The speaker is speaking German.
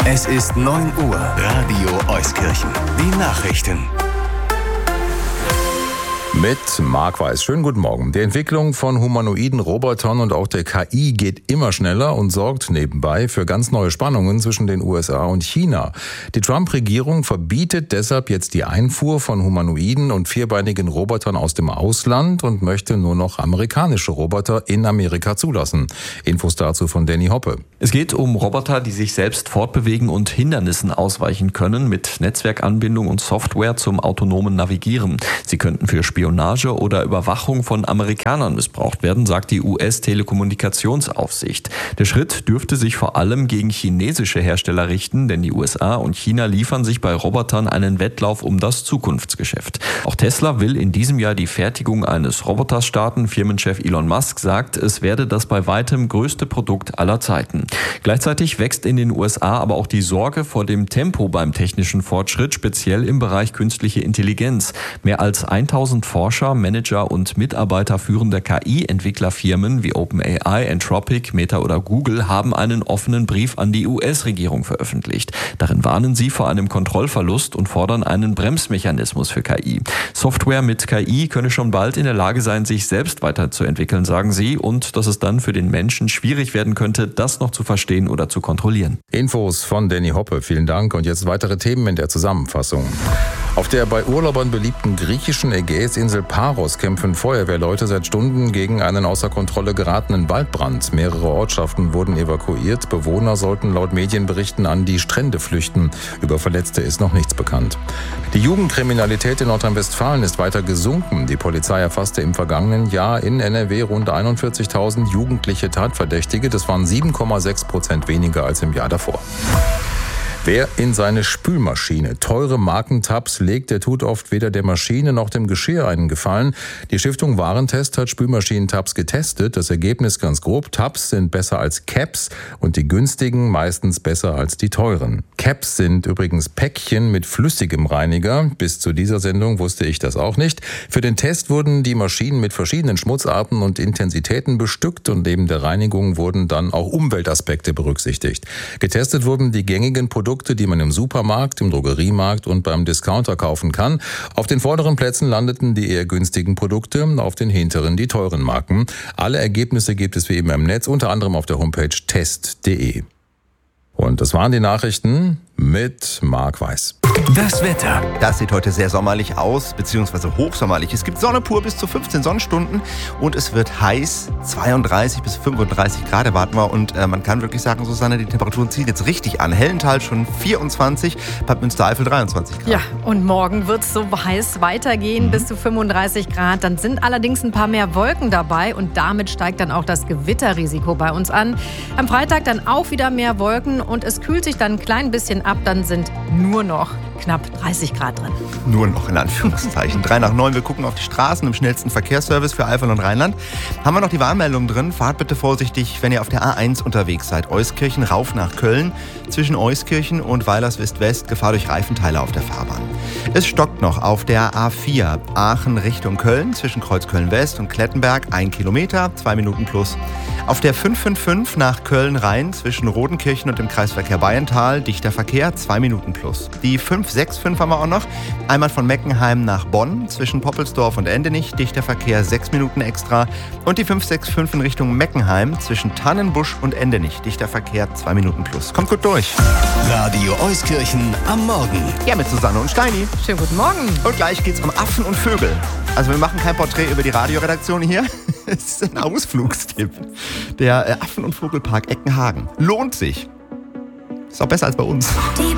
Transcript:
Es ist 9 Uhr. Radio Euskirchen. Die Nachrichten. Mit Marc Weiß. Schönen guten Morgen. Die Entwicklung von humanoiden Robotern und auch der KI geht immer schneller und sorgt nebenbei für ganz neue Spannungen zwischen den USA und China. Die Trump-Regierung verbietet deshalb jetzt die Einfuhr von humanoiden und vierbeinigen Robotern aus dem Ausland und möchte nur noch amerikanische Roboter in Amerika zulassen. Infos dazu von Danny Hoppe. Es geht um Roboter, die sich selbst fortbewegen und Hindernissen ausweichen können mit Netzwerkanbindung und Software zum autonomen Navigieren. Sie könnten für Spionage oder Überwachung von Amerikanern missbraucht werden, sagt die US-Telekommunikationsaufsicht. Der Schritt dürfte sich vor allem gegen chinesische Hersteller richten, denn die USA und China liefern sich bei Robotern einen Wettlauf um das Zukunftsgeschäft. Auch Tesla will in diesem Jahr die Fertigung eines Roboters starten. Firmenchef Elon Musk sagt, es werde das bei weitem größte Produkt aller Zeiten. Gleichzeitig wächst in den USA aber auch die Sorge vor dem Tempo beim technischen Fortschritt, speziell im Bereich künstliche Intelligenz. Mehr als 1000 Forscher, Manager und Mitarbeiter führender KI-Entwicklerfirmen wie OpenAI, Anthropic, Meta oder Google haben einen offenen Brief an die US-Regierung veröffentlicht. Darin warnen sie vor einem Kontrollverlust und fordern einen Bremsmechanismus für KI. Software mit KI könne schon bald in der Lage sein, sich selbst weiterzuentwickeln, sagen sie, und dass es dann für den Menschen schwierig werden könnte, das noch zu verstehen oder zu kontrollieren. Infos von Danny Hoppe, vielen Dank. Und jetzt weitere Themen in der Zusammenfassung. Auf der bei Urlaubern beliebten griechischen Ägäisinsel Paros kämpfen Feuerwehrleute seit Stunden gegen einen außer Kontrolle geratenen Waldbrand. Mehrere Ortschaften wurden evakuiert. Bewohner sollten laut Medienberichten an die Strände flüchten. Über Verletzte ist noch nichts bekannt. Die Jugendkriminalität in Nordrhein-Westfalen ist weiter gesunken. Die Polizei erfasste im vergangenen Jahr in NRW rund 41.000 jugendliche Tatverdächtige. Das waren 7,6% weniger als im Jahr davor. Wer in seine Spülmaschine teure Markentabs legt, der tut oft weder der Maschine noch dem Geschirr einen Gefallen. Die Stiftung Warentest hat Spülmaschinentabs getestet. Das Ergebnis ganz grob: Tabs sind besser als Caps und die günstigen meistens besser als die teuren. Caps sind übrigens Päckchen mit flüssigem Reiniger. Bis zu dieser Sendung wusste ich das auch nicht. Für den Test wurden die Maschinen mit verschiedenen Schmutzarten und Intensitäten bestückt und neben der Reinigung wurden dann auch Umweltaspekte berücksichtigt. Getestet wurden die gängigen Produkte, die man im Supermarkt, im Drogeriemarkt und beim Discounter kaufen kann. Auf den vorderen Plätzen landeten die eher günstigen Produkte, auf den hinteren die teuren Marken. Alle Ergebnisse gibt es wie immer im Netz, unter anderem auf der Homepage test.de. Und das waren die Nachrichten mit Marc Weiß. Das Wetter. Das sieht heute sehr sommerlich aus, beziehungsweise hochsommerlich. Es gibt Sonne pur bis zu 15 Sonnenstunden und es wird heiß, 32 bis 35 Grad erwarten wir. Und man kann wirklich sagen, Susanne, die Temperaturen ziehen jetzt richtig an. Hellenthal schon 24, Bad Münstereifel 23 Grad. Ja, und morgen wird es so heiß weitergehen bis zu 35 Grad. Dann sind allerdings ein paar mehr Wolken dabei und damit steigt dann auch das Gewitterrisiko bei uns an. Am Freitag dann auch wieder mehr Wolken und es kühlt sich dann ein klein bisschen ab. Dann sind nur noch knapp 30 Grad drin. Nur noch in Anführungszeichen. 3 nach 9, wir gucken auf die Straßen im schnellsten Verkehrsservice für Eifel und Rheinland. Haben wir noch die Warnmeldung drin. Fahrt bitte vorsichtig, wenn ihr auf der A1 unterwegs seid. Euskirchen rauf nach Köln. Zwischen Euskirchen und Weilerswist-West Gefahr durch Reifenteile auf der Fahrbahn. Es stockt noch auf der A4 Aachen Richtung Köln zwischen Kreuzköln-West und Klettenberg 1 Kilometer, 2 Minuten plus. Auf der 555 nach Köln-Rhein zwischen Rodenkirchen und dem Kreisverkehr Bayental dichter Verkehr, 2 Minuten plus. Die 565 haben wir auch noch. Einmal von Meckenheim nach Bonn zwischen Poppelsdorf und Endenich, dichter Verkehr 6 Minuten extra. Und die 565 in Richtung Meckenheim zwischen Tannenbusch und Endenich, dichter Verkehr 2 Minuten plus. Kommt gut durch. Radio Euskirchen am Morgen. Ja, mit Susanne und Steini. Schönen guten Morgen. Und gleich geht's um Affen und Vögel. Also wir machen kein Porträt über die Radioredaktion hier. Es ist ein Ausflugstipp. Der Affen- und Vogelpark Eckenhagen. Lohnt sich. Ist auch besser als bei uns.